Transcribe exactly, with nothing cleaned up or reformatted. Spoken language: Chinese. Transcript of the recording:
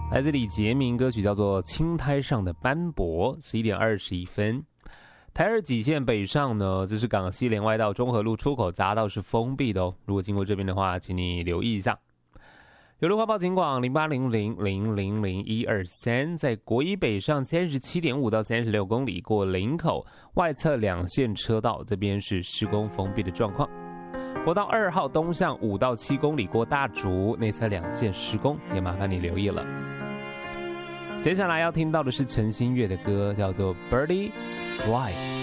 来自李杰明，歌曲叫做《青苔上的斑驳》，十一点二十一分。台二几线北上呢，这是港西连外道中和路出口匝道是封闭的哦。如果经过这边的话，请你留意一下。有路花报警广零八零零零零零一二三，在国一北上三十七点五到三十六公里，过林口外侧两线车道，这边是施工封闭的状况。国道二号东向五到七公里，过大竹内侧两线施工，也麻烦你留意了。接下来要听到的是陈星月的歌，叫做《Birdie Fly》。